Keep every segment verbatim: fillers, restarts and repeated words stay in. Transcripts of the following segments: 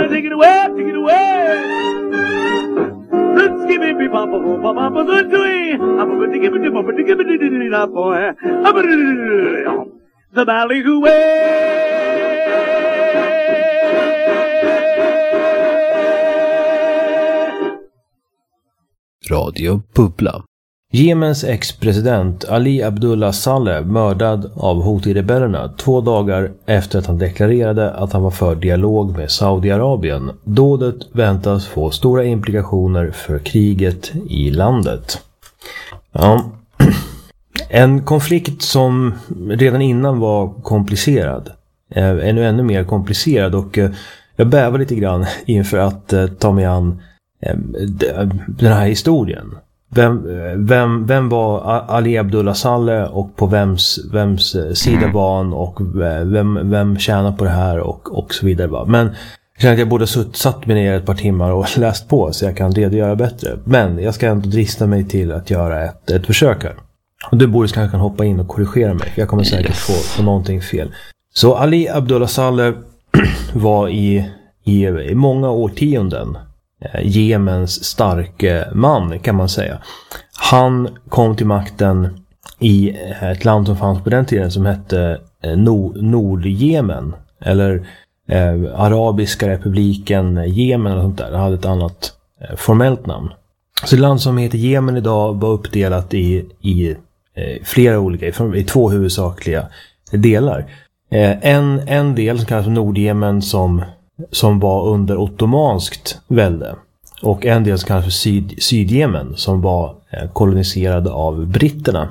take it away, take it away. Let's give it be papa, papa, papa, the tree. I'm going to give it to papa, to give it to the boy. The ballyhoo way. Radio Bubbla. Jemens ex-president Ali Abdullah Saleh mördad av Houthi-rebellerna två dagar efter att han deklarerade att han var för dialog med Saudiarabien. Dådet väntas få stora implikationer för kriget i landet. Ja. En konflikt som redan innan var komplicerad är nu ännu mer komplicerad, och jag bävar lite grann inför att ta mig an den här historien. Vem, vem, vem var Ali Abdullah Saleh och på vems, vems sida var han, och vem, vem tjänar på det här och, och så vidare. Men jag känner att jag borde ha satt mig ner ett par timmar och läst på så jag kan redogöra bättre. Men jag ska ändå drista mig till att göra ett, ett försök här. Och du borde kanske kan hoppa in och korrigera mig, för jag kommer säkert få, få någonting fel. Så Ali Abdullah Saleh var i, i, i många årtionden Jemens starke man, kan man säga. Han kom till makten i ett land som fanns på den tiden som hette Nord- Nordjemen, eller eh, Arabiska republiken Jemen eller sånt där. Det hade ett annat eh, formellt namn. Så det land som heter Jemen idag var uppdelat i, i eh, flera olika, i, i två huvudsakliga delar. Eh, en, en del som kallas Nordjemen som som var under ottomanskt välde, och en del som kallas för Syd, Sydjemen som var eh, koloniserad av britterna.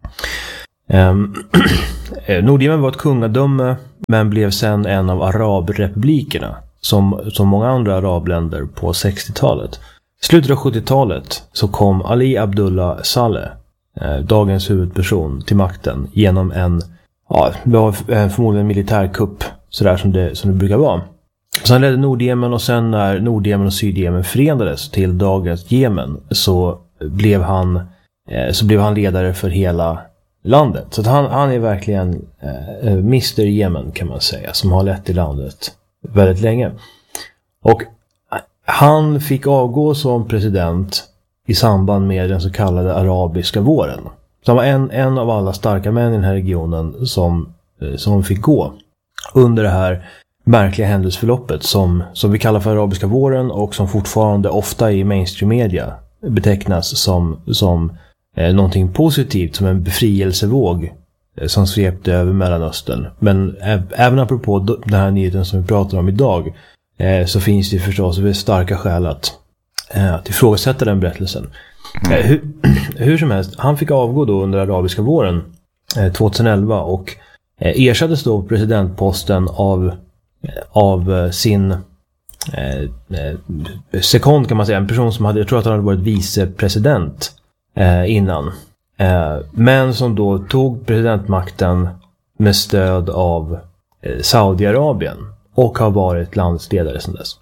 Um, Nordjemen var ett kungadöme men blev sen en av arabrepublikerna som, som många andra arabländer på sextiotalet. Slutet av sjuttiotalet så kom Ali Abdullah Saleh, eh, dagens huvudperson, till makten genom en, ja, det var förmodligen en militärkupp, sådär som det, som det brukar vara. Så han ledde Nordjemen, och sen när Nordjemen och Sydjemen förenades till dagens Jemen så blev han, eh, så blev han ledare för hela landet. Så att han, han är verkligen eh, mister Jemen, kan man säga, som har lett i landet väldigt länge. Och han fick avgå som president i samband med den så kallade arabiska våren. Så han var en, en av alla starka män i den här regionen som, eh, som fick gå under det här märkliga händelseförloppet som, som vi kallar för arabiska våren, och som fortfarande ofta i mainstream media betecknas som, som eh, någonting positivt, som en befrielsevåg eh, som svepte över Mellanöstern. Men ä- även apropå d- den här nyheten som vi pratar om idag eh, så finns det förstås väldigt starka skäl att, eh, att ifrågasätta den berättelsen. Eh, hur, hur som helst, han fick avgå då under arabiska våren eh, tjugoelva och eh, ersattes då på presidentposten av av sin eh, sekond, kan man säga, en person som hade, jag tror att han hade varit vicepresident eh, innan, eh, men som då tog presidentmakten med stöd av eh, Saudiarabien och har varit landets ledare sedan dess.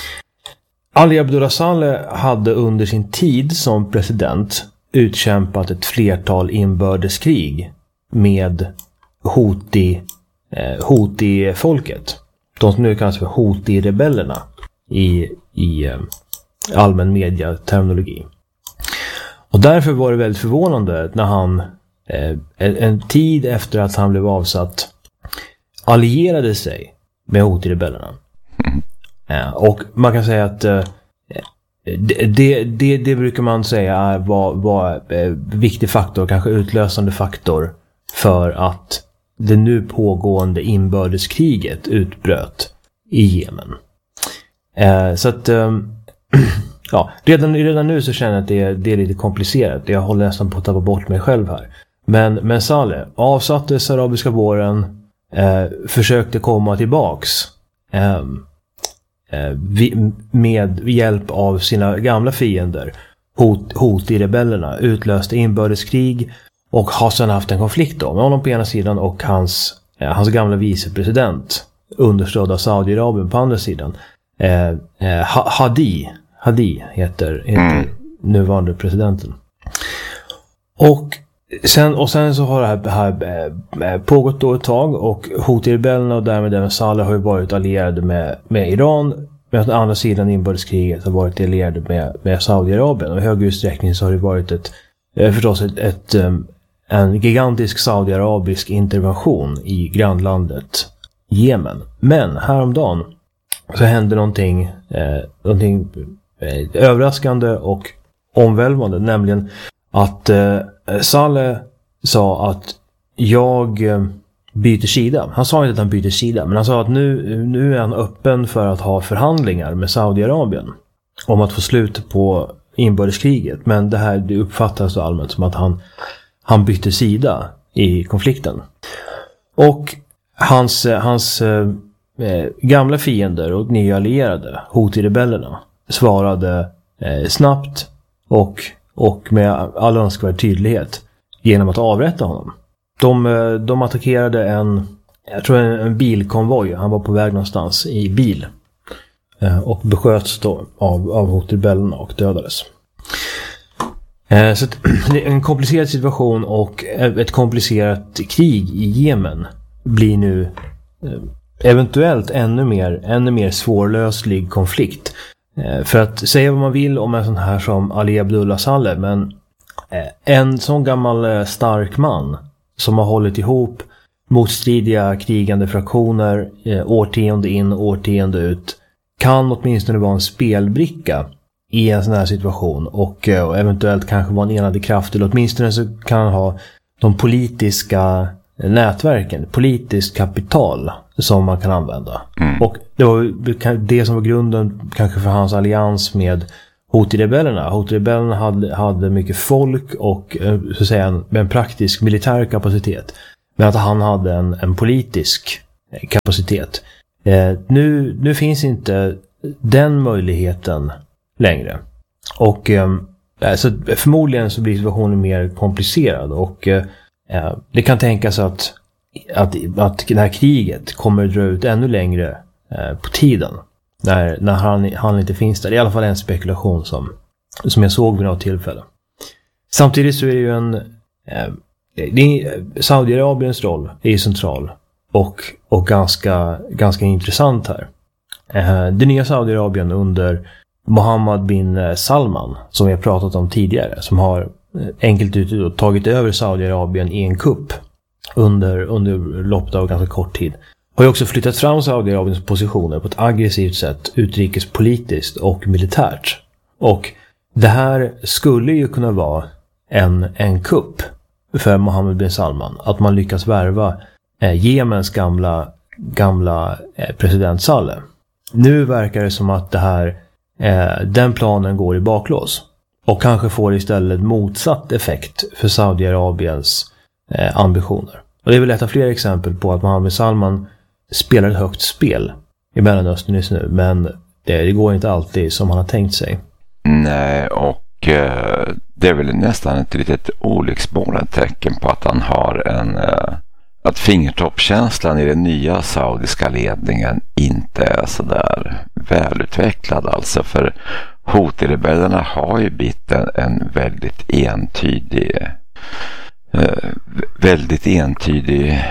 Ali Abdullah Saleh hade under sin tid som president utkämpat ett flertal inbördeskrig med Houthi, eh, Houthi-folket. De som nu kallas för Houthi-rebellerna i, i eh, allmän media-terminologi. Och därför var det väldigt förvånande när han eh, en, en tid efter att han blev avsatt allierade sig med Houthi-rebellerna. Eh, och man kan säga att eh, det, det, det, det brukar man säga var, var en viktig faktor, kanske utlösande faktor för att det nu pågående inbördeskriget utbröt i Jemen. Eh, så att eh, ja, redan, redan nu så känner jag att det är, det är lite komplicerat. Jag håller nästan på att tappa bort mig själv här. Men, men Saleh avsattes arabiska våren, eh, försökte komma tillbaks eh, eh, vi, med hjälp av sina gamla fiender, Hot, Houthi-rebellerna, utlöste inbördeskrig och har sedan haft en konflikt då med honom på ena sidan och hans, eh, hans gamla vicepresident understödd av Saudiarabien på andra sidan. Eh, eh, Hadi Hadi heter, heter mm. nuvarande presidenten. Och sen, och sen så har det här, det här pågått då ett tag, och Houthi-rebellerna och därmed även Saleh har ju varit allierade med, med Iran medan andra sidan inbördeskriget har varit allierade med, med Saudiarabien. Och i hög utsträckning så har det varit ett, förstås ett, ett, en gigantisk saudiarabisk intervention i grannlandet Jemen. Men häromdagen så hände någonting, eh, någonting eh, överraskande och omvälvande, nämligen att eh, Saleh sa att jag eh, byter sida. Han sa inte att han byter sida, men han sa att nu, nu är han öppen för att ha förhandlingar med Saudiarabien om att få slut på inbördeskriget. Men det här det uppfattas så allmänt som att han, han bytte sida i konflikten. Och hans, hans eh, gamla fiender och nya allierade, Houthi-rebellerna, svarade eh, snabbt och, och med all önskvärd tydlighet genom att avrätta honom. De, de attackerade en, jag tror en, en bilkonvoj. Han var på väg någonstans i bil. Eh, och besköts då av, av Houthi-rebellerna och dödades. Eh, så det är en komplicerad situation och ett komplicerat krig i Jemen blir nu eh, eventuellt ännu mer, ännu mer svårlöslig konflikt. Eh, för att säga vad man vill om en sån här som Ali Abdullah Saleh, men eh, en sån gammal eh, stark man som har hållit ihop motstridiga krigande fraktioner eh, årtionde in och årtionde ut kan åtminstone vara en spelbricka i en sån här situation och, eh, och eventuellt kanske vara en enande kraft, eller åtminstone så kan han ha de politiska nätverken, politiskt kapital som man kan använda. Mm. Och det var det som var grunden kanske för hans allians med Houthi-rebellerna. Houthi-rebellerna hade, hade mycket folk och så att säga, en, en praktisk militär kapacitet. Men att han hade en, en politisk kapacitet. Eh, nu, nu finns inte den möjligheten längre. Och eh, så förmodligen så blir situationen mer komplicerad. Och eh, det kan tänkas att, att, att det här kriget kommer att dra ut ännu längre eh, på tiden. När, när han, han inte finns där. Det är i alla fall en spekulation som, som jag såg vid något tillfälle. Samtidigt så är det ju en... Eh, det är, Saudiarabiens roll är ju central. Och, och ganska, ganska intressant här. Eh, det nya Saudiarabien under Mohammed bin Salman, som vi har pratat om tidigare. Som har enkelt ut tagit över Saudiarabien i en kupp under, under loppet av ganska kort tid. Har ju också flyttat fram Saudiarabiens positioner på ett aggressivt sätt, utrikespolitiskt och militärt. Och det här skulle ju kunna vara en, en kupp för Mohammed bin Salman. Att man lyckas värva eh, Jemens gamla, gamla eh, president Saleh. Nu verkar det som att det här, eh, den planen går i baklås. Och kanske får istället motsatt effekt för Saudiarabiens eh, ambitioner. Och det är väl ett av flera exempel på att Mohammed bin Salman spelar ett högt spel i Mellanöstern just nu. Men det, det går inte alltid som han har tänkt sig. Nej, och eh, det är väl nästan ett litet olycksbådande tecken på att han har en... Eh, att fingertoppkänslan i den nya saudiska ledningen inte är så där välutvecklad. Alltså för Houthi-rebellerna har ju blivit en, en väldigt entydig eh, väldigt entydig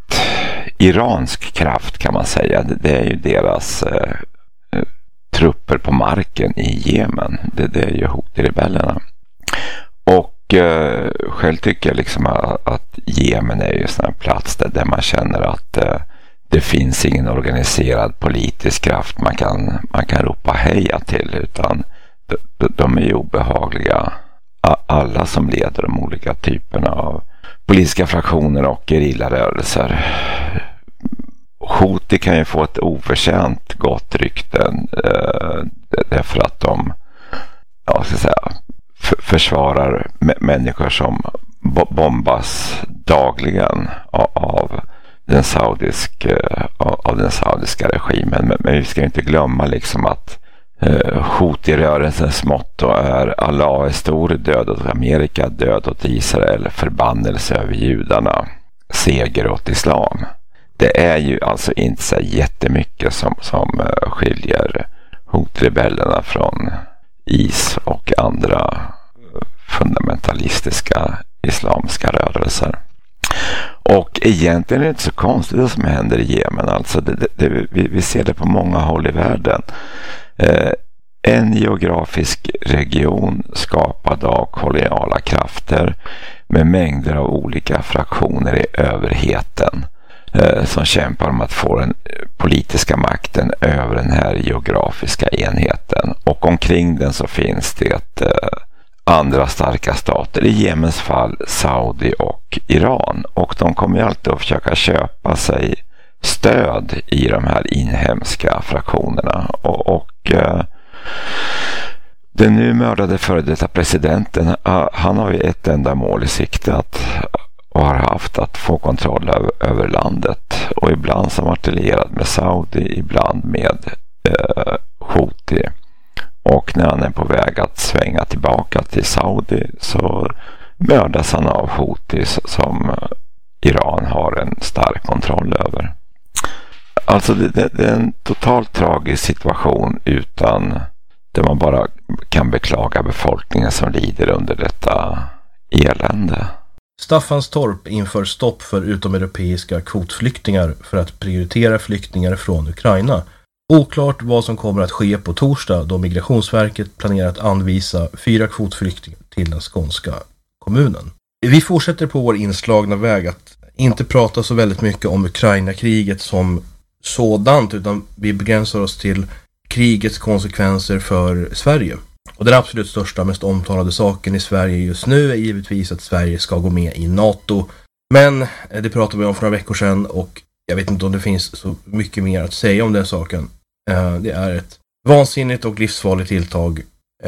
iransk kraft kan man säga. Det, det är ju deras eh, trupper på marken i Jemen. Det, det är ju Houthi-rebellerna. Och eh, själv tycker jag liksom att, att Jemen är ju en sån här plats där, där man känner att eh, det finns ingen organiserad politisk kraft man kan, man kan ropa heja till, utan de, de är ju obehagliga alla som leder de olika typerna av politiska fraktioner och gerillarörelser. Houthi kan ju få ett oförtjänt gott rykte eh, därför att de ja, ska säga, f- försvarar m- människor som bo- bombas dagligen av, av den saudisk, av, av den saudiska regimen. Men, men vi ska inte glömma liksom att eh, Houthi-rörelsens motto är Allah är stor, död åt Amerika, död åt Israel, förbannelse över judarna, seger åt islam. Det är ju alltså inte så jättemycket som, som uh, skiljer Houthi-rebellerna från I S och andra uh, fundamentalistiska islamiska rörelser. Och egentligen är det inte så konstigt det som händer i Jemen. Alltså det, det, det, vi, vi ser det på många håll i världen. Eh, en geografisk region skapad av koloniala krafter med mängder av olika fraktioner i överheten eh, som kämpar om att få den politiska makten över den här geografiska enheten. Och omkring den så finns det eh, andra starka stater, i Jemens fall Saudi och Iran. Och de kommer ju alltid att försöka köpa sig stöd i de här inhemska fraktionerna. Och, och eh, den nu mördade före detta presidenten, uh, han har ju ett enda mål i sikte att, och har haft att få kontroll över, över landet. Och ibland som artillerad med Saudi, ibland med uh, Houthi. Och när han är på väg att svänga tillbaka till Saudi så mördas han av Houthis som Iran har en stark kontroll över. Alltså det, det, det är en totalt tragisk situation utan där man bara kan beklaga befolkningen som lider under detta elände. Staffanstorp inför stopp för utomeuropeiska kvotflyktingar för att prioritera flyktingar från Ukraina. Oklart vad som kommer att ske på torsdag då Migrationsverket planerar att anvisa fyra kvotflyktingar till den skånska kommunen. Vi fortsätter på vår inslagna väg att inte prata så väldigt mycket om Ukraina-kriget som sådant, utan vi begränsar oss till krigets konsekvenser för Sverige. Och den absolut största, mest omtalade saken i Sverige just nu är givetvis att Sverige ska gå med i NATO. Men det pratade vi om för några veckor sedan och jag vet inte om det finns så mycket mer att säga om den saken. Det är ett vansinnigt och livsfarligt tilltag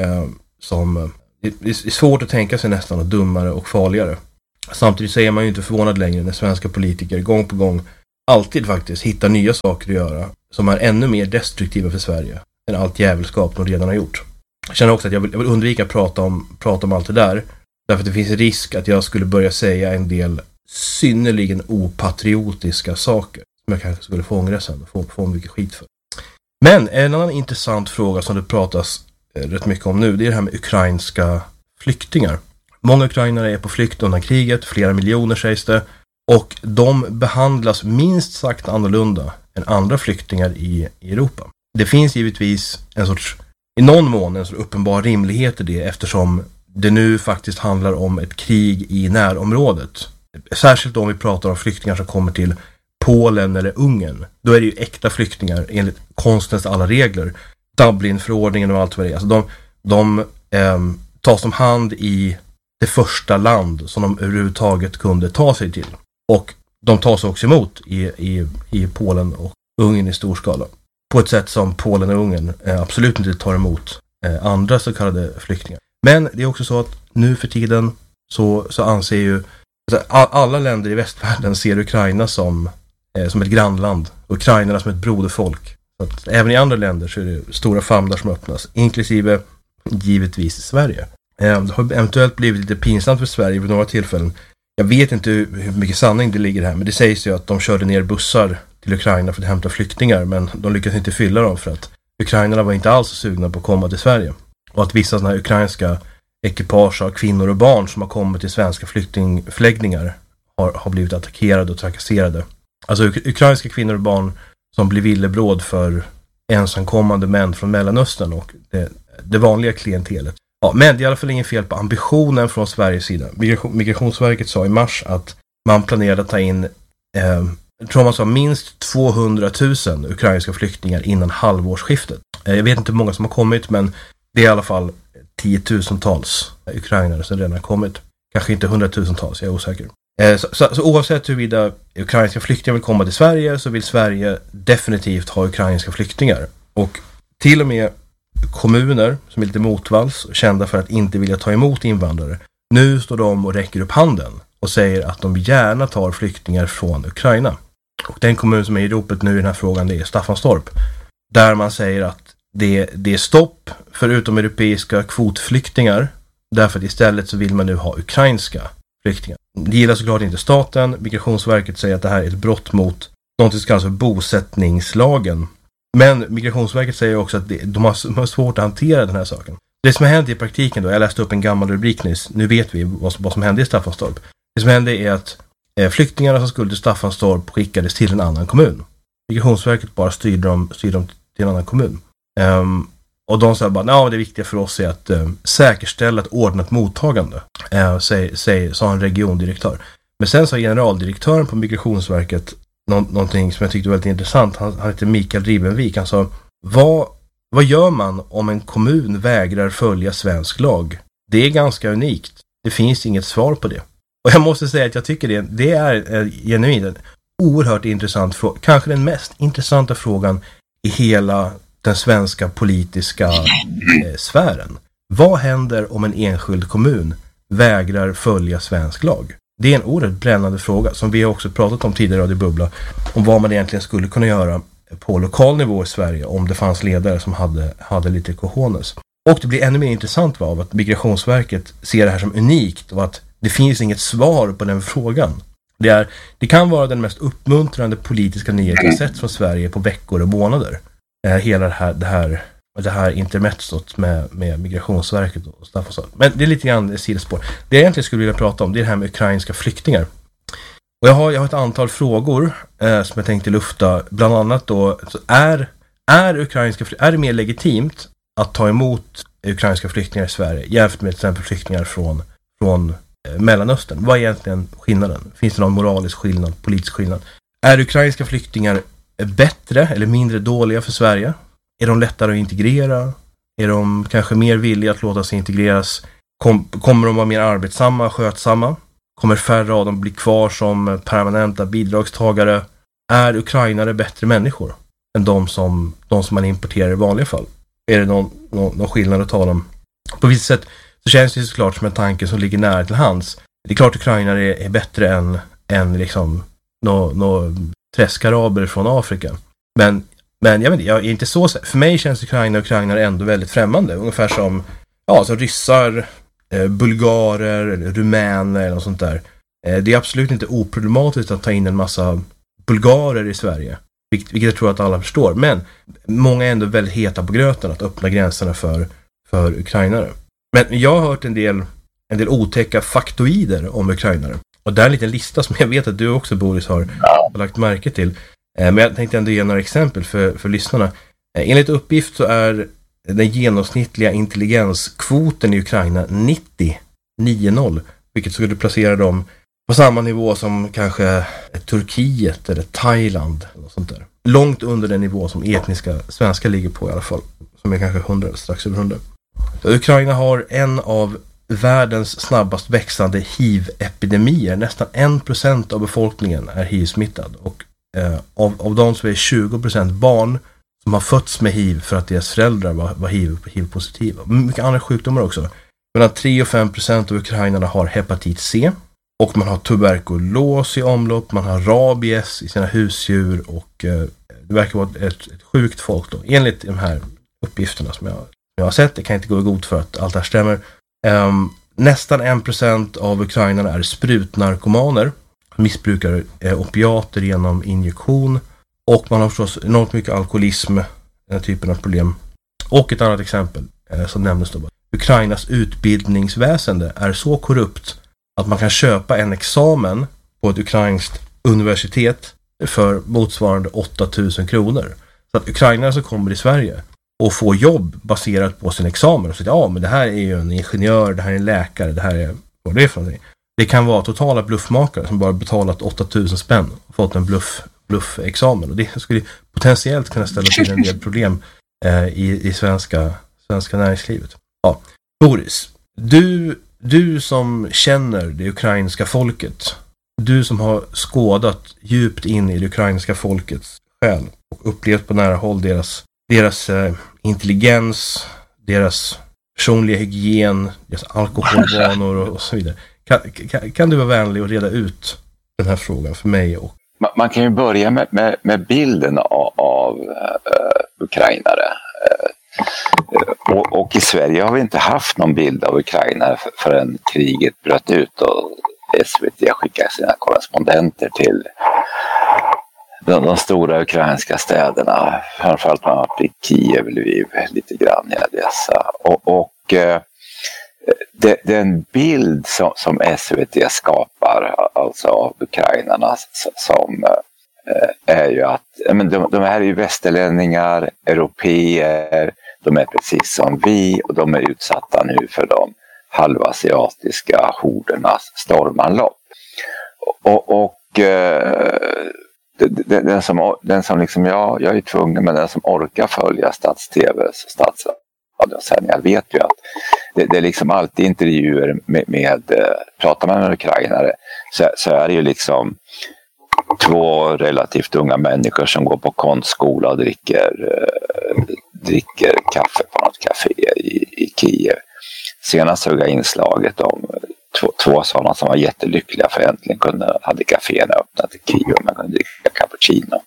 som det är svårt att tänka sig nästan och dummare och farligare. Samtidigt så är man ju inte förvånad längre när svenska politiker gång på gång alltid faktiskt hittar nya saker att göra som är ännu mer destruktiva för Sverige än allt jävelskap de redan har gjort. Jag känner också att jag vill, jag vill undvika att prata om, prata om allt det där därför att det finns risk att jag skulle börja säga en del synnerligen opatriotiska saker som jag kanske skulle få ångra sen och få, få mycket skit för. Men en annan intressant fråga som det pratas eh, rätt mycket om nu, det är det här med ukrainska flyktingar. Många ukrainare är på flykt undan kriget, flera miljoner sägs det, och de behandlas minst sagt annorlunda än andra flyktingar i, i Europa. Det finns givetvis en sorts, i någon mån en sorts uppenbar rimlighet i det eftersom det nu faktiskt handlar om ett krig i närområdet. Särskilt om vi pratar om flyktingar som kommer till Polen eller Ungern. Då är det ju äkta flyktingar enligt konstens alla regler. Dublinförordningen och allt vad det är. Alltså de de eh, tas om hand i det första land som de överhuvudtaget kunde ta sig till. Och de tas också emot i, i, i Polen och Ungern i stor skala. På ett sätt som Polen och Ungern eh, absolut inte tar emot eh, andra så kallade flyktingar. Men det är också så att nu för tiden så, så anser ju alltså, alla länder i västvärlden ser Ukraina som, eh, som ett grannland. Ukraina som ett broderfolk. Så att även i andra länder så är det stora famnar som öppnas. Inklusive givetvis Sverige. Eh, det har eventuellt blivit lite pinsamt för Sverige vid några tillfällen. Jag vet inte hur mycket sanning det ligger här. Men det sägs ju att de körde ner bussar till Ukraina för att hämta flyktingar. Men de lyckades inte fylla dem för att ukrainarna var inte alls sugna på att komma till Sverige. Och att vissa sådana här ukrainska ekipage av kvinnor och barn som har kommit till svenska flyktingförläggningar har, har blivit attackerade och trakasserade. Alltså ukrainska kvinnor och barn som blir villebråd för ensamkommande män från Mellanöstern och det, det vanliga klientelet. Ja, men det är i alla fall ingen fel på ambitionen från Sveriges sida. Migration, Migrationsverket sa i mars att man planerade att ta in eh, jag tror man sa minst tvåhundratusen ukrainska flyktingar innan halvårsskiftet. Eh, jag vet inte hur många som har kommit, men det är i alla fall tiotusentals ukrainare som redan har kommit. Kanske inte hundratusentals, jag är osäker. Eh, så, så, så oavsett huruvida ukrainska flyktingar vill komma till Sverige så vill Sverige definitivt ha ukrainska flyktingar. Och till och med kommuner som är lite motvalls och kända för att inte vilja ta emot invandrare. Nu står de och räcker upp handen och säger att de gärna tar flyktingar från Ukraina. Och den kommun som är i ropet nu i den här frågan, det är Staffanstorp. Där man säger att det, det är stopp för utomeuropeiska kvotflyktingar. Därför att istället så vill man nu ha ukrainska flyktingar. Det gillar såklart inte staten. Migrationsverket säger att det här är ett brott mot något som kallas för bosättningslagen. Men Migrationsverket säger också att det, de, har, de har svårt att hantera den här saken. Det som har hänt i praktiken då, jag läste upp en gammal rubrik nyss, nu vet vi vad, vad som hände i Staffanstorp. Det som hände är att eh, flyktingarna som skulle till Staffanstorp skickades till en annan kommun. Migrationsverket bara styrde dem, styrde dem till en annan kommun. Um, Och de sa bara, nej, det viktiga för oss är att eh, säkerställa ett ordnat mottagande, eh, säg, säg, sa en regiondirektör. Men sen sa generaldirektören på Migrationsverket nå- någonting som jag tyckte var väldigt intressant. Han, han heter Mikael Ribenvik. Han sa, vad, vad gör man om en kommun vägrar följa svensk lag? Det är ganska unikt. Det finns inget svar på det. Och jag måste säga att jag tycker det, det är eh, genuint en oerhört intressant fråga. Kanske den mest intressanta frågan i hela den svenska politiska eh, sfären. Vad händer om en enskild kommun vägrar följa svensk lag? Det är en oerhört brännande fråga som vi har också pratat om tidigare i Bubbla, om vad man egentligen skulle kunna göra på lokal nivå i Sverige om det fanns ledare som hade, hade lite cojones. Och det blir ännu mer intressant av att Migrationsverket ser det här som unikt och att det finns inget svar på den frågan. Det, är, det kan vara den mest uppmuntrande politiska nyheten jag sett från Sverige på veckor och månader. Eh, hela det här, det här, det här intermezzot med, med Migrationsverket och stuff och sånt. Men det är lite grann sidospår. Det jag egentligen skulle vilja prata om, det är det här med ukrainska flyktingar. Och jag har, jag har ett antal frågor eh, som jag tänkte lufta. Bland annat då, så är, är, ukrainska, är det mer legitimt att ta emot ukrainska flyktingar i Sverige jämfört med till exempel flyktingar från, från eh, Mellanöstern? Vad är egentligen skillnaden? Finns det någon moralisk skillnad, politisk skillnad? Är ukrainska flyktingar bättre eller mindre dåliga för Sverige? Är de lättare att integrera? Är de kanske mer villiga att låta sig integreras? Kom, kommer de vara mer arbetsamma, skötsamma? Kommer färre av dem bli kvar som permanenta bidragstagare? Är ukrainare bättre människor än de som, de som man importerar i vanliga fall? Är det någon, någon, någon skillnad att tala om? På visst sätt så känns det såklart som en tanke som ligger nära till hands. Det är klart att ukrainare är, är bättre än, än liksom några nå träskaraber från Afrika. Men, men jag vet inte, jag är inte så... För mig känns Ukraina och ukrainare ändå väldigt främmande. Ungefär som, ja, som ryssar, eh, bulgarer eller rumäner eller något sånt där. Eh, det är absolut inte oproblematiskt att ta in en massa bulgarer i Sverige. Vilket, vilket jag tror att alla förstår. Men många är ändå väldigt heta på gröten att öppna gränserna för, för ukrainare. Men jag har hört en del, en del otäcka faktoider om ukrainare. Och där är en liten lista som jag vet att du också, Boris, har, har lagt märke till. Eh, men jag tänkte ändå ge några exempel för, för lyssnarna. Eh, enligt uppgift så är den genomsnittliga intelligenskvoten i Ukraina nittio nio noll. Vilket skulle placera dem på samma nivå som kanske Turkiet eller Thailand. Och sånt där. Långt under den nivå som etniska svenskar ligger på i alla fall. Som är kanske hundra, strax över hundra. Så Ukraina har en av världens snabbast växande hiv-epidemier. Nästan en procent av befolkningen är hiv-smittad. Och eh, av, av dem så är tjugo procent barn som har fötts med hiv för att deras föräldrar var, var hiv, hiv-positiva. Mycket andra sjukdomar också. Mellan tre och fem procent av ukrainarna har hepatit C. Och man har tuberkulos i omlopp. Man har rabies i sina husdjur. Och eh, det verkar vara ett, ett sjukt folk då. Enligt de här uppgifterna som jag, som jag har sett. Det kan inte gå god för att allt det här stämmer. Um, nästan en procent av ukrainarna är sprutnarkomaner. Missbrukar eh, opiater genom injektion. Och man har förstås enormt mycket alkoholism. Den typen av problem. Och ett annat exempel eh, som nämndes då. Ukrainas utbildningsväsende är så korrupt att man kan köpa en examen på ett ukrainskt universitet för motsvarande åtta tusen kronor. Så att ukrainare som kommer till Sverige och får jobb baserat på sin examen och säger, ja men det här är ju en ingenjör, det här är en läkare, det här är vad det är för någonting. Det kan vara totala bluffmakare som bara betalat åtta tusen spänn och fått en bluff, bluffexamen. Och det skulle potentiellt kunna ställa till en del problem eh, i, i svenska, svenska näringslivet. Ja. Boris, du, du som känner det ukrainska folket, du som har skådat djupt in i det ukrainska folkets själ och upplevt på nära håll deras, deras eh, intelligens, deras personliga hygien, deras alkoholvanor och, och så vidare. Kan, kan, kan du vara vänlig och reda ut den här frågan för mig? Och... Man, man kan ju börja med, med, med bilden av, av uh, ukrainare. Uh, och, och i Sverige har vi inte haft någon bild av ukrainare för, förrän kriget bröt ut och S V T skickade sina korrespondenter till de, de stora ukrainska städerna. Framförallt man har varit i Kiev, Lviv, lite grann i Odessa. Och, och eh, det, den bild som, som S V T skapar, alltså av ukrainarna som eh, är ju att men de, de här är ju västerlänningar, europeer, De är precis som vi och de är utsatta nu för de halvasiatiska hordernas stormanlopp. Och, och eh, den som, den som liksom jag, jag är tvungen, men den som orkar följa Stats-TVs och Statsradiosändningar vet ju att det, det är liksom alltid intervjuer med, med pratar man med ukrainare så, så är det ju liksom två relativt unga människor som går på konstskola och dricker, eh, dricker kaffe på något café i, i Kiev. Senast såg jag inslaget om två, två sådana som var jättelyckliga för äntligen kunde, hade kaféerna öppnat i Kiev och man kunde dricka cappuccino.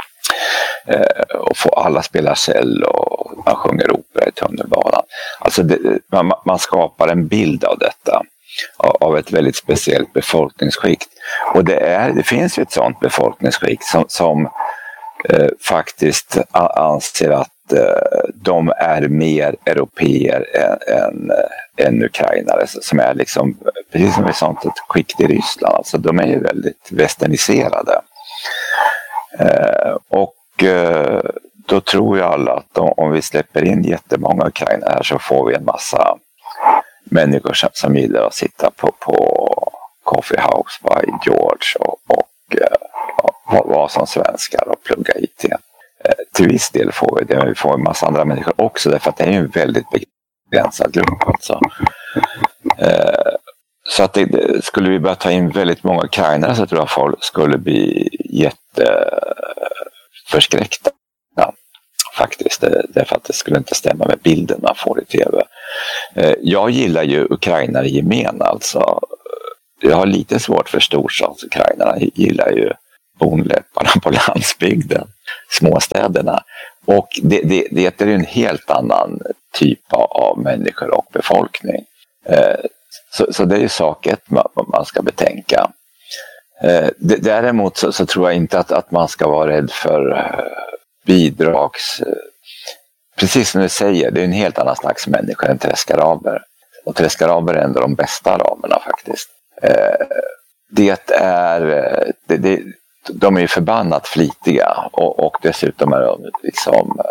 Eh, och få alla spela cell och man sjunger opera i tunnelbanan. Alltså det, man, man skapar en bild av detta. Av ett väldigt speciellt befolkningsskikt. Och det, är, det finns ju ett sådant befolkningsskikt som, som eh, faktiskt anser att eh, de är mer europeer än, än, än ukrainare. Som är liksom, precis som ett sånt ett skikt i Ryssland. Alltså de är ju väldigt västerniserade. Eh, och eh, då tror ju alla att om, om vi släpper in jättemånga ukrainare här så får vi en massa människor som, som gillar att sitta på, på Coffee House by George och, och uh, vara som svenskar och plugga I T. Uh, till viss del får vi det, men vi får en massa andra människor också därför att det är ju en väldigt begränsad grupp. Alltså. Uh, så att det, det, skulle vi börja ta in väldigt många ukrainare så tror jag folk skulle bli jätteförskräckta. Ja. Faktiskt, därför att det skulle inte stämma med bilden man får i tv. Jag gillar ju ukrainare i gemen, alltså. Jag har lite svårt för storstadsukrainarna. Jag gillar ju bonläpparna på landsbygden, småstäderna. Och det, det, det är ju en helt annan typ av människor och befolkning. Så, så det är ju saket man, man ska betänka. Däremot så, så tror jag inte att, att man ska vara rädd för bidrags... Precis som du säger, det är en helt annan slags människor än träskaraber. Och träskaraber är ändå de bästa araberna faktiskt. Det är... Det, det, de är ju förbannat flitiga och, och dessutom är de liksom...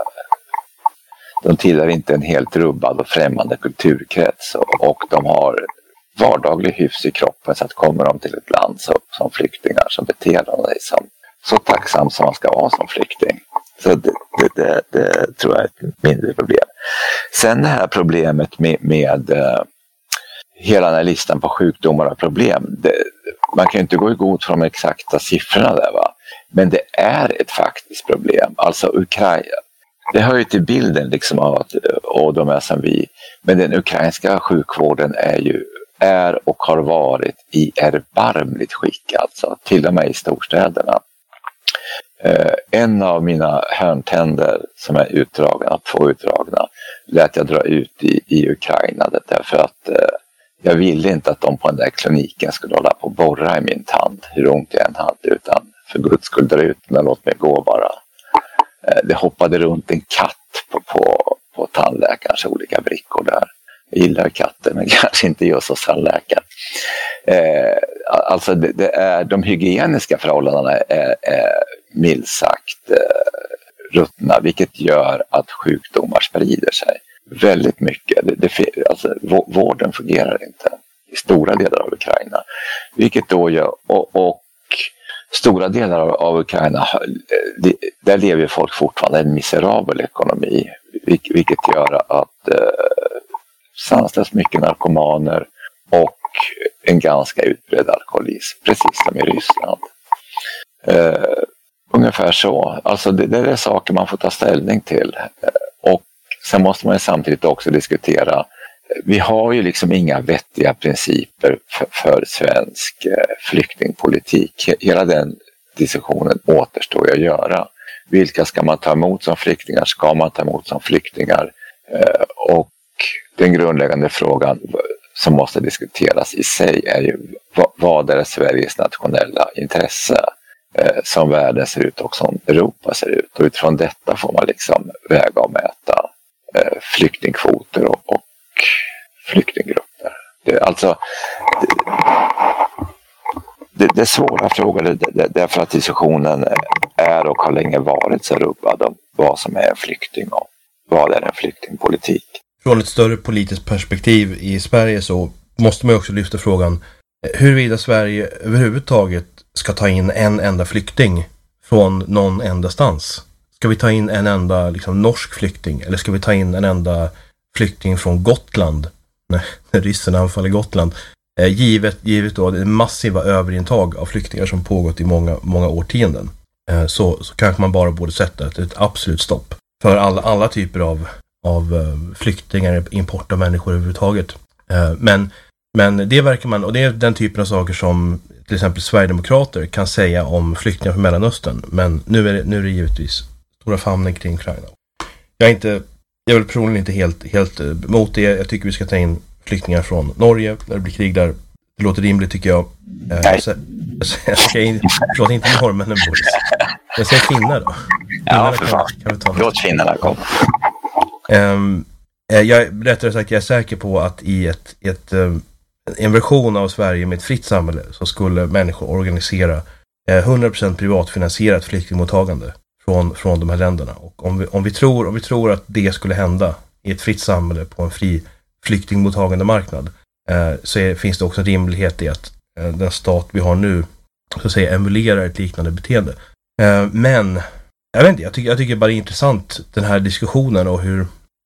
De tillhör inte en helt rubbad och främmande kulturkrets och, och de har vardaglig hyfs i kroppen, så att kommer de till ett land så, som flyktingar så beter de sig som så tacksam som man ska vara som flykting. Så det, det, det, det tror jag är ett mindre problem. Sen det här problemet med, med uh, hela den här listan på sjukdomar och problem. Det, man kan ju inte gå i god för de exakta siffrorna där, va? Men det är ett faktiskt problem. Alltså Ukraina. Det hör ju till bilden liksom av att och de är som vi. Men den ukrainska sjukvården är ju är och har varit i erbarmligt skick, alltså till och med i storstäderna. Eh, en av mina hörntänder som är utdragna, två utdragna, lät jag dra ut i, i Ukraina därför att eh, jag ville inte att de på den där kliniken skulle hålla på och borra i min tand, hur ont jag än hade, utan för Guds skull dra ut men låt mig gå bara. Eh, det hoppade runt en katt på, på, på tandläkarens olika brickor där. Jag gillar katter men kanske inte just hos tandläkaren. Eh, alltså det, det är, de hygieniska förhållandena är, är milt sagt eh, ruttna, vilket gör att sjukdomar sprider sig väldigt mycket. Det, det, alltså, vården fungerar inte i stora delar av Ukraina. Vilket då gör, och, och stora delar av, av Ukraina, det, där lever folk fortfarande en miserabel ekonomi. Vilket gör att eh, sanslöst mycket narkomaner och en ganska utbredd alkoholism, precis som i Ryssland. Uh, ungefär så. Alltså det, det är saker man får ta ställning till. Uh, och sen måste man ju samtidigt också diskutera. Uh, vi har ju liksom inga vettiga principer för, för svensk uh, flyktingpolitik. Hela den diskussionen återstår ju att göra. Vilka ska man ta emot som flyktingar? Ska man ta emot som flyktingar? Uh, och den grundläggande frågan som måste diskuteras i sig är ju vad är Sveriges nationella intresse eh, som världen ser ut och som Europa ser ut. Och utifrån detta får man liksom väga och mäta eh, flyktingkvoter och, och flyktinggrupper. Det, alltså, det, det är svåra frågor det, det, därför att diskussionen är och har länge varit så rubbad om vad som är en flykting och vad är en flyktingpolitik. Från ett större politiskt perspektiv i Sverige så måste man också lyfta frågan huruvida Sverige överhuvudtaget ska ta in en enda flykting från någon enda stans. Ska vi ta in en enda liksom, norsk flykting eller ska vi ta in en enda flykting från Gotland när, när ryssen anfaller Gotland? Eh, givet, givet då det massiva överintag av flyktingar som pågått i många, många årtionden. Eh, så, så kanske man bara borde sätta ett, ett absolut stopp för alla, alla typer av, av uh, flyktingar, import av människor överhuvudtaget. Uh, men, men det verkar man, och det är den typen av saker som till exempel Sverigedemokrater kan säga om flyktingar från Mellanöstern. Men nu är det, nu är det givetvis stora famnen kring Ukraina. Jag är inte, jag är väl personligen inte helt, helt mot det. Jag tycker vi ska ta in flyktingar från Norge när det blir krig där. Det låter rimligt tycker jag. Uh, Nej. Så, jag ska in, förlåt, inte norrmännen Boris. Jag säger finnar då. Ja, för fan. Kan vi ta Låt finnarna komma. Um, jag, rättare sagt, jag är säker på att i ett, ett, um, en version av Sverige med ett fritt samhälle så skulle människor organisera uh, hundra procent privatfinansierat flyktingmottagande från, från de här länderna. Och om vi, om, vi tror, om vi tror att det skulle hända i ett fritt samhälle på en fri flyktingmottagande marknad uh, så är, finns det också en rimlighet i att uh, den stat vi har nu så att säga emulerar ett liknande beteende. Uh, men jag vet inte, jag tycker, jag tycker bara det är intressant den här diskussionen och hur,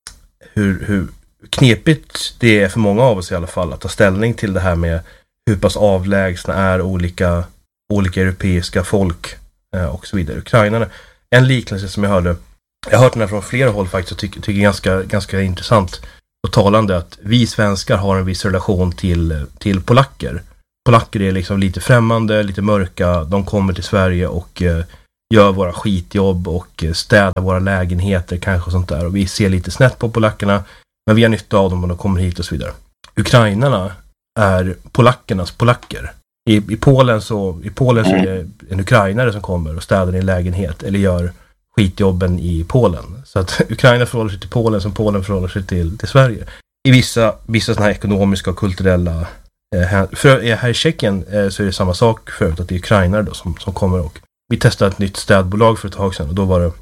hur, hur knepigt det är för många av oss i alla fall att ta ställning till det här med hur pass avlägsna är olika, olika europeiska folk eh, och så vidare. Ukrainarna, en liknelse som jag hörde, jag har hört den här från flera håll faktiskt och tycker, tycker ganska, ganska intressant och talande att vi svenskar har en viss relation till, till polacker. Polacker är liksom lite främmande, lite mörka, de kommer till Sverige och eh, gör våra skitjobb och städar våra lägenheter kanske och sånt där. Och vi ser lite snett på polackerna, men vi har nytta av dem och de kommer hit och så vidare. Ukrainarna är polackernas polacker. I, i, Polen, så, i Polen så är det en ukrainare som kommer och städar en lägenhet eller gör skitjobben i Polen. Så att Ukraina förhåller sig till Polen som Polen förhåller sig till, till Sverige. I vissa, vissa sådana här ekonomiska och kulturella eh, för, här i Tjeckien eh, så är det samma sak förut att det är ukrainare då som, som kommer och vi testade ett nytt städbolag för ett tag sedan och då var det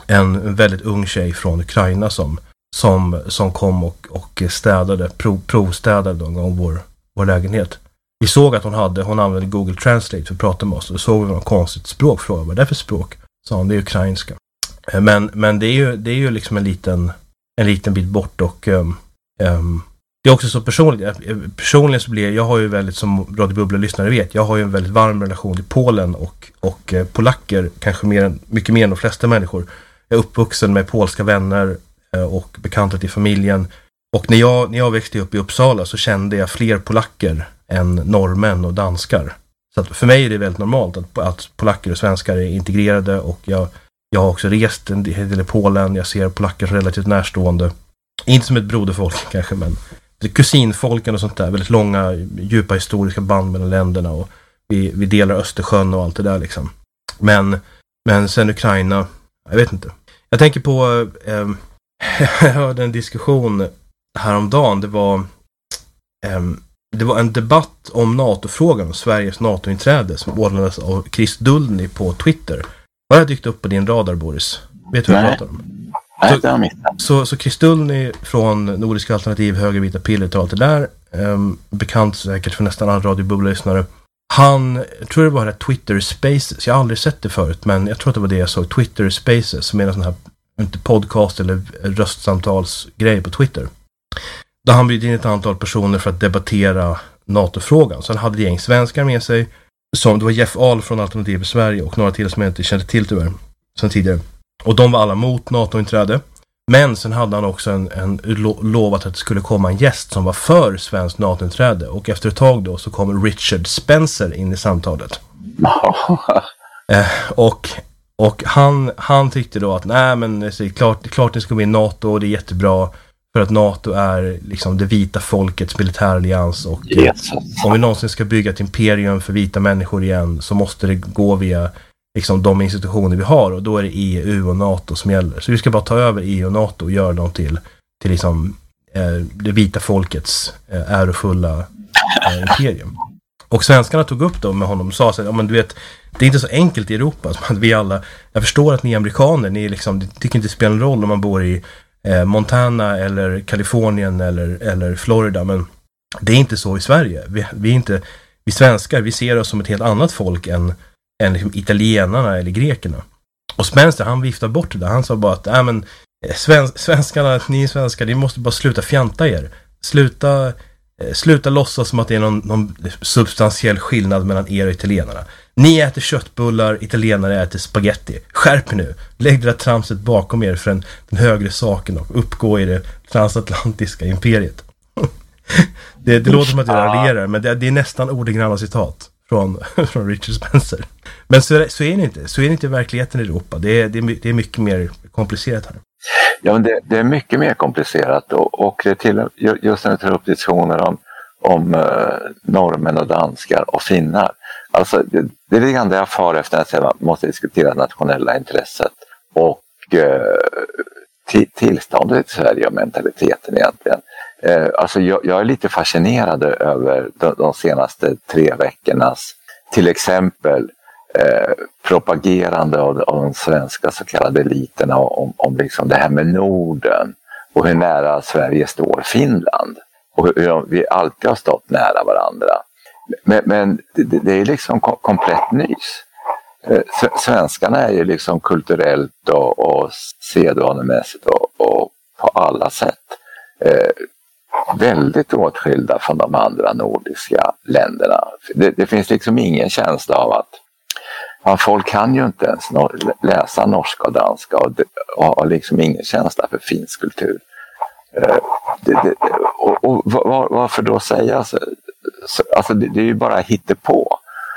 en väldigt ung tjej från Ukraina som, som, som kom och, och städade, prov, provstädade någon gång vår, vår lägenhet. Vi såg att hon hade, hon använde Google Translate för att prata med oss och då såg vi något konstigt språk. Frågade vad det är för språk? Sa hon, det är ukrainska. Men, men det är ju, det är ju liksom en liten, en liten bit bort och um, um, det är också så personligt. Personligen så blir jag har ju väldigt, som Radio Bubbla-lyssnare vet, jag har ju en väldigt varm relation till Polen och, och eh, polacker, kanske mer än, mycket mer än de flesta människor. Jag är uppvuxen med polska vänner eh, och bekanta till familjen. Och när jag, när jag växte upp i Uppsala så kände jag fler polacker än norrmän och danskar. Så att för mig är det väldigt normalt att, att polacker och svenskar är integrerade och jag, jag har också rest en del i Polen. Jag ser polacker som relativt närstående. Inte som ett broderfolk kanske, men kusinfolken och sånt där, väldigt långa, djupa historiska band mellan länderna och vi, vi delar Östersjön och allt det där liksom. Men, men sen Ukraina, jag vet inte. Jag tänker på, eh, jag hörde en diskussion häromdagen, det var, eh, det var en debatt om NATO-frågan och Sveriges NATO-inträde som ordnades av Chris Duldny på Twitter. Vad har dykt upp på din radar, Boris? Vet du vad jag pratar om? Så, så, så Chris Duldny från Nordiska alternativ, högervita piller och allt det där, um, bekant säkert för nästan alla radiobubbla-lyssnare. Han, jag tror det var det Twitter Spaces, jag har aldrig sett det förut, men jag tror att det var det jag såg, Twitter Spaces, som är en sån här, inte podcast eller röstsamtalsgrej på Twitter. Där han bjöd in ett antal personer för att debattera NATO-frågan. Så han hade ett gäng svenskar med sig, som, det var Jeff Ahl från Alternativ för Sverige och några till som jag inte kände till tyvärr, sen tidigare. Och de var alla mot NATO-inträde. Men sen hade han också en, en lo, lovat att det skulle komma en gäst som var för svensk NATO-inträde. Och efter ett tag då så kommer Richard Spencer in i samtalet. eh, och och han, han tyckte då att nej men det är klart, det är klart det ska bli NATO och det är jättebra. För att NATO är liksom det vita folkets militärallians. Och yes. Om vi någonsin ska bygga ett imperium för vita människor igen så måste det gå via liksom de institutioner vi har och då är det E U och NATO som gäller. Så vi ska bara ta över E U och NATO och göra dem till, till liksom, eh, det vita folkets eh, ärofulla eh, imperium. Och svenskarna tog upp då med honom och sa så här, ja men du vet, det är inte så enkelt i Europa som att vi alla, jag förstår att ni är amerikaner, ni är liksom, det tycker inte det spelar en roll om man bor i eh, Montana eller Kalifornien eller, eller Florida. Men det är inte så i Sverige. Vi, vi, är inte, vi svenskar, vi ser oss som ett helt annat folk än, än liksom italienarna eller grekerna. Och Spencer, han viftade bort det där. Han sa bara att äh, men, svensk, svenskarna, ni svenskar, ni måste bara sluta fjanta er. Sluta, eh, sluta låtsas som att det är någon, någon substantiell skillnad mellan er och italienarna. Ni äter köttbullar, italienare äter spaghetti. Skärp nu. Lägg det där tramset bakom er för den, den högre saken och uppgå i det transatlantiska imperiet. det det låter som att jag raljerar, men det, det är nästan ordagranna citat från, från Richard Spencer. Men så, så är det inte. Så är det inte i verkligheten i Europa. Det är, det är, det är mycket mer komplicerat här. Ja, men det, det är mycket mer komplicerat och, och det till, just när du tar upp diskussioner om, om uh, norrmän och danskar och finnar. Alltså, det, det är lite det jag far efter att man måste diskutera nationella intresset och uh, t- tillståndet i Sverige och mentaliteten egentligen. Uh, alltså, jag, jag är lite fascinerad över de, de senaste tre veckornas, till exempel Eh, propagerande av, av de svenska så kallade eliterna om, om liksom det här med Norden och hur nära Sverige står Finland och hur, hur vi alltid har stått nära varandra. Men, men det, det är liksom kom, komplett nys. Eh, svenskarna är ju liksom kulturellt och, och sedvanemässigt och, och på alla sätt eh, väldigt åtskilda från de andra nordiska länderna. Det, det finns liksom ingen känsla av att ja, folk kan ju inte ens nor- läsa norska och danska och, de, och har liksom ingen känsla för finsk kultur. Uh, det, det, och och var, varför då säga så? Alltså det, det är ju bara hittepå.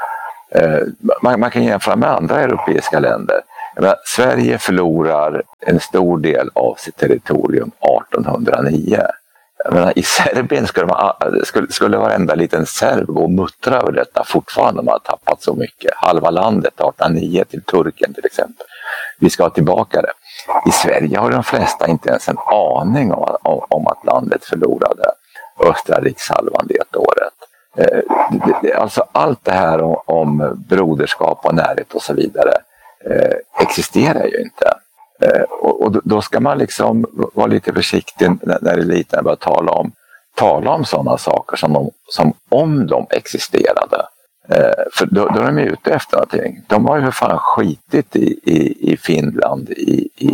Uh, man, man kan jämföra med andra europeiska länder. Menar, Sverige förlorar en stor del av sitt territorium artonhundranio. Jag menar, i Serbien skulle, man, skulle, skulle varenda liten serb gå och muttra över detta fortfarande. Man har tappat så mycket. Halva landet artonhundranio till Turken till exempel. Vi ska ha tillbaka det. I Sverige har de flesta inte ens en aning om, om, om att landet förlorade östra rikshalvan det året. Eh, det, det, alltså allt det här om, om broderskap och närhet och så vidare eh, existerar ju inte. Eh, och, och då ska man liksom vara lite försiktig när, när eliten börjar tala om, tala om sådana saker som, de, som om de existerade. Eh, för då, då är de ute efter någonting. De har ju för fan skitit i, i, i Finland i, i,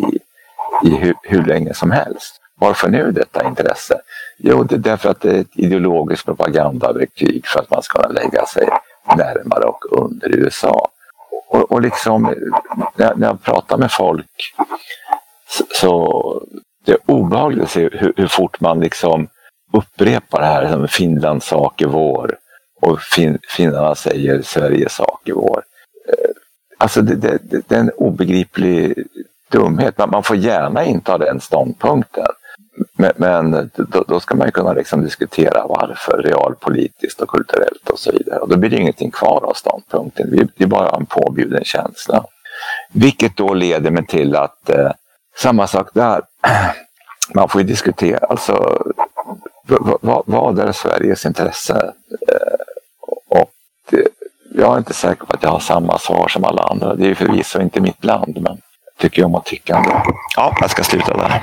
i hur, hur länge som helst. Varför nu detta intresse? Jo, det är därför att det är ett ideologiskt propagandaverktyg för att man ska kunna lägga sig närmare och under U S A. Och, och liksom, när, när jag pratar med folk så, så det är obehagligt att se hur, hur fort man liksom upprepar det här som Finlands sak är vår och fin, finnarna säger Sveriges sak är vår. Alltså det, det, det är en obegriplig dumhet. Man, man får gärna inta den ståndpunkten. Men, men då, då ska man ju kunna liksom diskutera varför realpolitiskt och kulturellt och så vidare. Och då blir det ingenting kvar av ståndpunkten. Det är bara en påbjuden känsla. Vilket då leder mig till att eh, samma sak där. Man får ju diskutera alltså vad, vad, vad är Sveriges intresse? Eh, och det, jag är inte säker på att jag har samma svar som alla andra. Det är ju förvisso inte mitt land, men tycker jag om att tycka ändå. Ja, jag ska sluta där.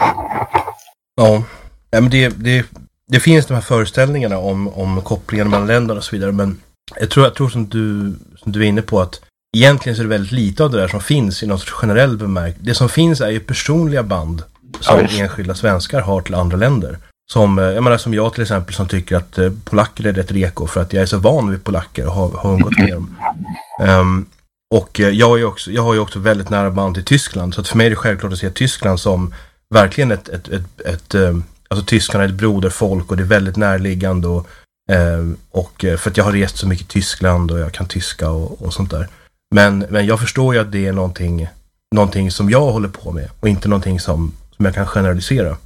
Ja, ja men det, det, det finns de här föreställningarna om, om kopplingen mellan länderna och så vidare, men jag tror, jag tror som, du, som du är inne på att egentligen så är det väldigt lite av det där som finns i något generell bemärkelse. Det som finns är ju personliga band som ja, enskilda svenskar har till andra länder. Som jag, menar, som jag till exempel som tycker att eh, polacker är rätt reko för att jag är så van vid polacker och har, har umgått med dem. Um, och eh, jag, är också, jag har ju också väldigt nära band till Tyskland, så att för mig är det självklart att se Tyskland som verkligen ett, ett, ett, ett, ett alltså Tyskland är ett broderfolk och det är väldigt närliggande och, och för att jag har rest så mycket i Tyskland och jag kan tyska och, och sånt där. Men, men jag förstår ju att det är någonting, någonting som jag håller på med och inte någonting som, som jag kan generalisera.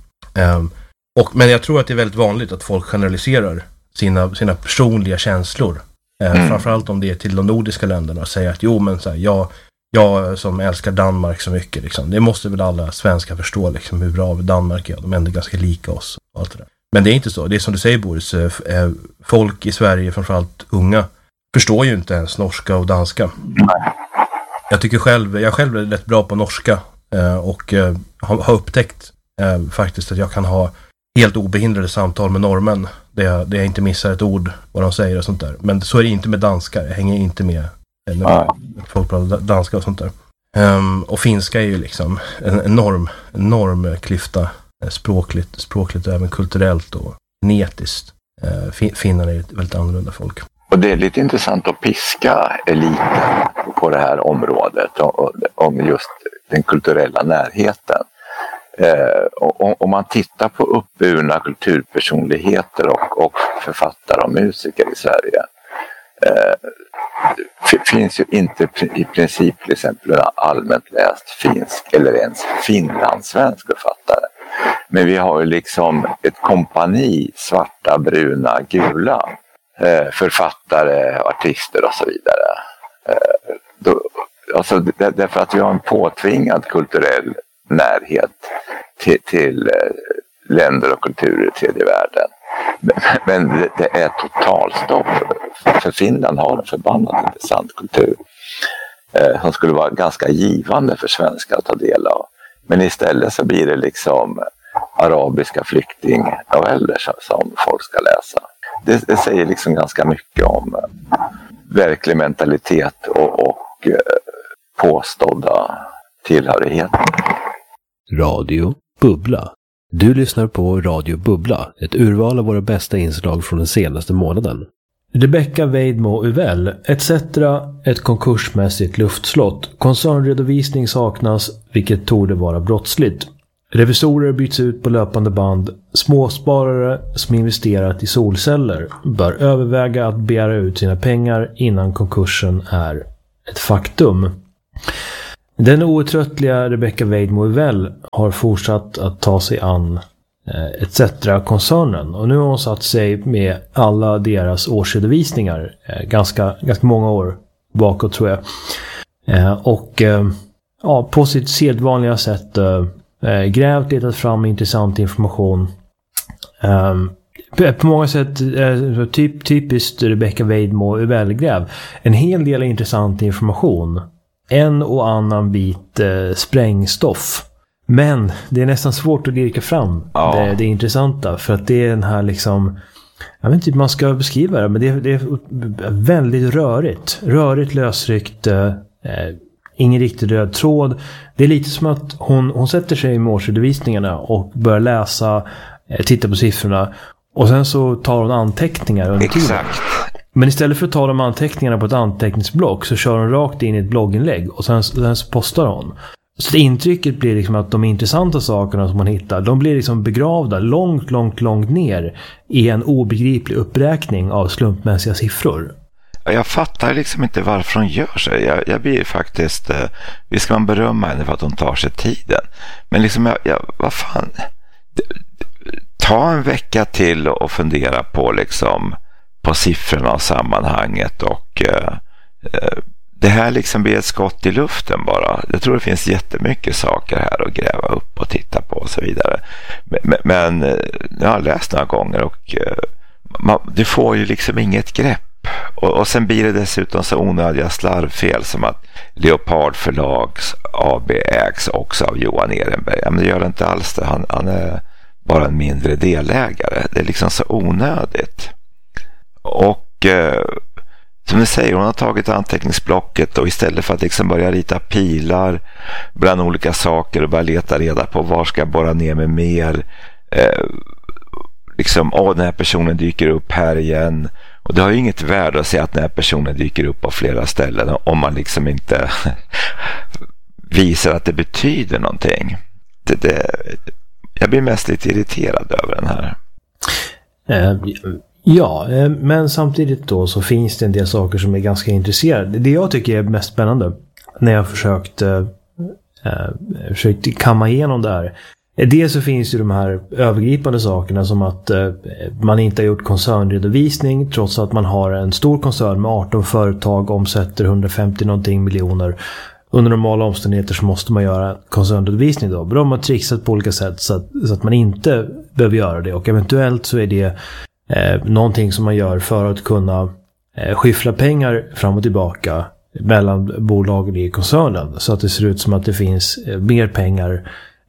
Och, men jag tror att det är väldigt vanligt att folk generaliserar sina, sina personliga känslor. Mm. Framförallt om det är till de nordiska länderna och säger att jo men så här, jag Jag som älskar Danmark så mycket liksom. Det måste väl alla svenskar förstå liksom, hur bra Danmark är. De är ändå ganska lika oss och allt det där. Men det är inte så. Det är som du säger, Boris. Folk i Sverige, framförallt unga, förstår ju inte ens norska och danska. Jag tycker själv, jag själv är rätt bra på norska och har upptäckt Eh, faktiskt att jag kan ha helt obehindrade samtal med norrmän. Där jag, där jag inte missar ett ord vad de säger och sånt där. Men så är det inte med danskar. Jag hänger inte med när ah. folk pratar danska och sånt där. Um, och finska är ju liksom en enorm, enorm klyfta språkligt, språkligt och även kulturellt och genetiskt. Uh, fin- Finnarna är ett väldigt annorlunda folk. Och det är lite intressant att piska eliten på det här området om just den kulturella närheten. Eh, och om man tittar på uppburna kulturpersonligheter och, och författare och musiker i Sverige eh, det finns ju inte i princip till exempel en allmänt läst finsk eller ens finlandssvensk författare. Men vi har ju liksom ett kompani svarta, bruna, gula eh, författare, artister och så vidare. Eh, då, alltså det, därför att vi har en påtvingad kulturell närhet till, till eh, länder och kulturer i tredje världen. Men, men det, det är totalstopp. För Finland har en förbannat intressant kultur eh, som skulle vara ganska givande för svenskar att ta del av. Men istället så blir det liksom arabiska flyktingnoveller som, som folk ska läsa. Det, det säger liksom ganska mycket om eh, verklig mentalitet och, och eh, påstådda tillhörigheter. Radio Bubbla. Du lyssnar på Radio Bubbla, ett urval av våra bästa inslag från den senaste månaden. Rebecca Weidmo Uvell, et cetera. Ett konkursmässigt luftslott. Koncernredovisning saknas, vilket torde vara brottsligt. Revisorer byts ut på löpande band. Småsparare som investerat i solceller bör överväga att begära ut sina pengar innan konkursen är ett faktum. Den outtröttliga Rebecca Weidmo Uvell har fortsatt att ta sig an eh, et cetera-koncernen. Och nu har hon satt sig med alla deras årsredovisningar. Eh, ganska, ganska många år bakåt tror jag. Eh, och eh, ja, på sitt sedvanliga sätt eh, grävt, letat fram intressant information. Eh, på många sätt eh, typ, typiskt Rebecca Weidmo Uvell-gräv. En hel del intressant information. En och annan bit eh, sprängstoff. Men det är nästan svårt att lirka fram ja. det, det intressanta. För att det är den här liksom... Jag vet inte hur man ska beskriva det. Men det är, det är väldigt rörigt. Rörigt, lösryckt. Eh, ingen riktig röd tråd. Det är lite som att hon, hon sätter sig med årsredovisningarna och börjar läsa, eh, titta på siffrorna. Och sen så tar hon anteckningar under tiden. Exakt. Men istället för att ta de anteckningarna på ett anteckningsblock så kör hon rakt in i ett blogginlägg och sen, sen så postar hon. Så det intrycket blir liksom att de intressanta sakerna som man hittar, de blir liksom begravda långt, långt, långt ner i en obegriplig uppräkning av slumpmässiga siffror. Jag fattar liksom inte varför hon gör sig. Jag, jag blir faktiskt... Eh, visst ska man berömma henne för att hon tar sig tiden. Men liksom, jag, jag, vad fan... Ta en vecka till och fundera på liksom... på siffrorna och sammanhanget och eh, det här liksom blir ett skott i luften bara. Jag tror det finns jättemycket saker här att gräva upp och titta på och så vidare. Men, men jag har läst några gånger och eh, man, du får ju liksom inget grepp. Och, och sen blir det dessutom så onödiga slarvfel som att Leopard Förlags A B ägs också av Johan Ehrenberg. Ja, men det gör det inte alls det. Han, han är bara en mindre delägare. Det är liksom så onödigt. Och eh, som ni säger, hon har tagit anteckningsblocket och istället för att liksom börja rita pilar bland olika saker och börja leta reda på var ska jag borra ner med mer eh, liksom, åh den här personen dyker upp här igen, och det har ju inget värde att säga att den här personen dyker upp på flera ställen om man liksom inte visar att det betyder någonting. Det, det, jag blir mest lite irriterad över den här. Eh, Ja, men samtidigt då så finns det en del saker som är ganska intresserande. Det jag tycker är mest spännande när jag försökt, eh, försökt kamma igenom det här. Dels så finns ju de här övergripande sakerna som att eh, man inte har gjort koncernredovisning trots att man har en stor koncern med arton företag, omsätter hundrafemtio någonting miljoner. Under normala omständigheter så måste man göra koncernredovisning då. Men de har trixat på olika sätt så att, så att man inte behöver göra det, och eventuellt så är det Eh, någonting som man gör för att kunna eh, skyffla pengar fram och tillbaka mellan bolagen i koncernen så att det ser ut som att det finns eh, mer pengar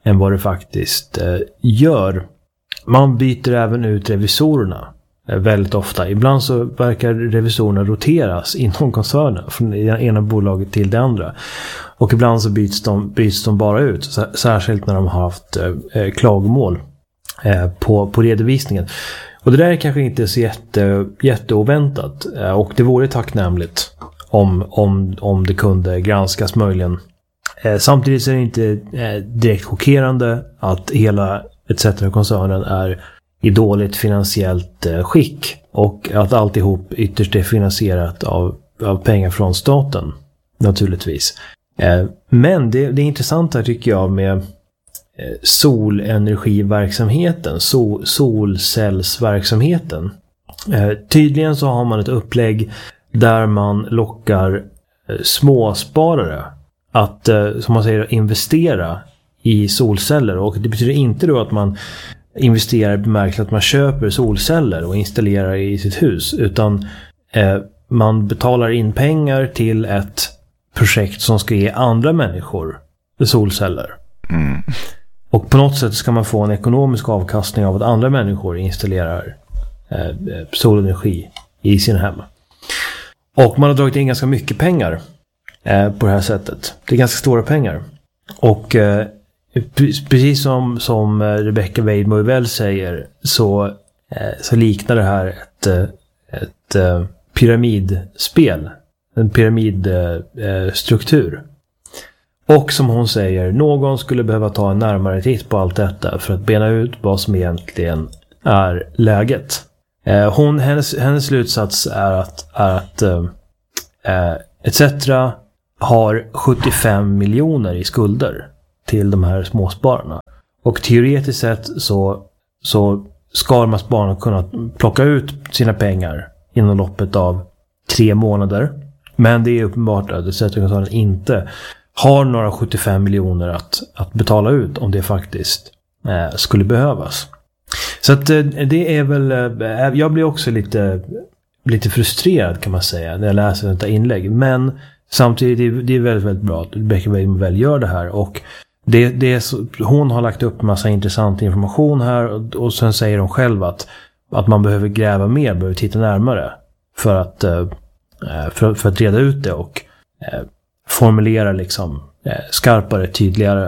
än vad det faktiskt eh, gör. Man byter även ut revisorerna eh, väldigt ofta. Ibland så verkar revisorerna roteras inom koncernen från det ena bolaget till det andra. Och ibland så byts de, byts de bara ut, särskilt när de har haft eh, klagomål eh, på, på redovisningen. Och det där är kanske inte så jätte, jätteoväntat, eh, och det vore tacknämligt om, om, om det kunde granskas möjligen. Eh, samtidigt så är det inte eh, direkt chockerande att hela et cetera-koncernen är i dåligt finansiellt eh, skick och att alltihop ytterst är finansierat av, av pengar från staten, naturligtvis. Eh, men det, det är intressant här tycker jag med eh, solenergiverksamheten, sol, solcellsverksamheten. Eh, tydligen så har man ett upplägg där man lockar eh, småsparare att, eh, som man säger, investera i solceller. Och det betyder inte då att man investerar i bemärkelsen att man köper solceller och installerar i sitt hus, utan eh, man betalar in pengar till ett projekt som ska ge andra människor solceller. Mm. Och på något sätt ska man få en ekonomisk avkastning av att andra människor installerar eh, solenergi i sin hem. Och man har dragit in ganska mycket pengar eh, på det här sättet. Det är ganska stora pengar. Och eh, precis som, som Rebecca Weidmo säger så, eh, så liknar det här ett, ett eh, pyramidspel. En pyramidstruktur. Eh, och som hon säger, någon skulle behöva ta en närmare titt på allt detta för att bena ut vad som egentligen är läget. Eh, hon, hennes, hennes slutsats är att, är att eh, et cetera har sjuttiofem miljoner i skulder till de här småspararna. Och teoretiskt sett så, så ska de här spararna kunna plocka ut sina pengar inom loppet av tre månader. Men det är uppenbart att et cetera inte har några sjuttiofem miljoner att, att betala ut om det faktiskt eh, skulle behövas. Så att eh, det är väl, eh, jag blir också lite, lite frustrerad kan man säga när jag läser detta inlägg. Men samtidigt det, det är väldigt, väldigt bra att Rebecca Weidmo väl gör det här. Och det, det är så, hon har lagt upp en massa intressant information här och, och sen säger hon själv att, att man behöver gräva mer, behöver titta närmare för att, eh, för, för att reda ut det och eh, formulera liksom eh, skarpare, tydligare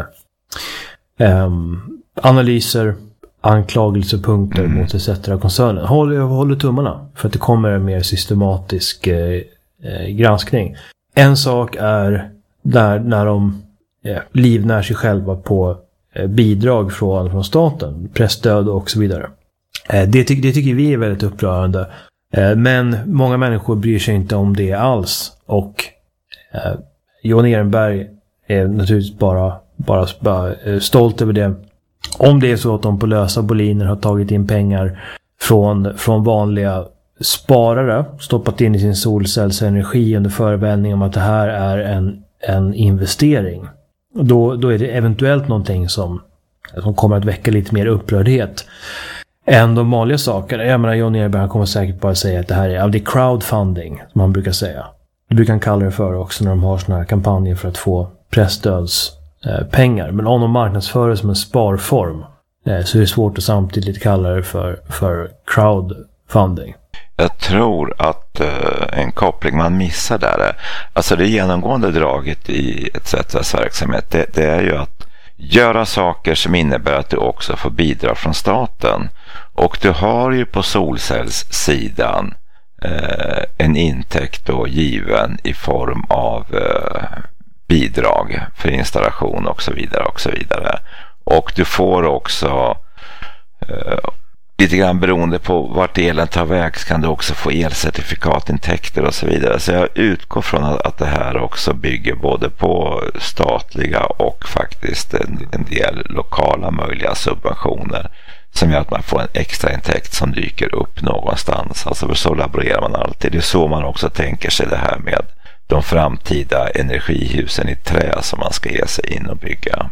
eh, analyser, anklagelsepunkter mm. mot et cetera-koncernen. Håll, jag håller tummarna för att det kommer en mer systematisk eh, eh, granskning. En sak är där när de eh, livnär sig själva på eh, bidrag från, från staten, pressstöd och så vidare. Eh, det, ty- det tycker vi är väldigt upprörande. Eh, men många människor bryr sig inte om det alls. Och eh, Johan Ehrenberg är naturligtvis bara, bara, bara eh, stolt över det. Om det är så att de på lösa boliner har tagit in pengar från, från vanliga sparare, stoppat in i sin solcellsenergi under förevändning om att det här är en, en investering. Då, då är det eventuellt någonting som, som kommer att väcka lite mer upprördhet än de vanliga sakerna. Jag menar, Johan Ehrenberg kommer säkert bara säga att det här är, det är crowdfunding som man brukar säga. Det brukar man kalla det för också när de har såna här kampanjer för att få pressstöds pengar. Men om de marknadsför det som en sparform eh, så är det svårt att samtidigt kalla det för, för crowdfunding. Jag tror att eh, en koppling man missar där är, alltså det genomgående draget i et cetera verksamhet, det, det är ju att göra saker som innebär att du också får bidra från staten. Och du har ju på solcellssidan eh, en intäkt då given i form av eh, bidrag för installation och så vidare och så vidare. Och du får också eh, lite grann beroende på vart elen tar väg kan du också få elcertifikatintäkter och så vidare. Så jag utgår från att, att det här också bygger både på statliga och faktiskt en, en del lokala möjliga subventioner som gör att man får en extra intäkt som dyker upp någonstans. Alltså så laborerar man alltid. Det är så man också tänker sig det här med de framtida energihusen i trä som man ska ge sig in och bygga.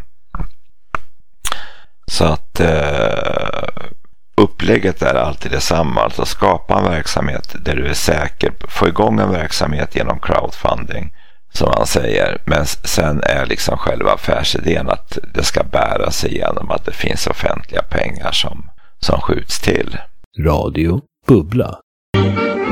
Så att eh, upplägget är alltid detsamma. Alltså skapa en verksamhet där du är säker, få igång en verksamhet genom crowdfunding som man säger. Men sen är liksom själva affärsidén att det ska bära sig genom att det finns offentliga pengar som, som skjuts till. Radio Bubbla.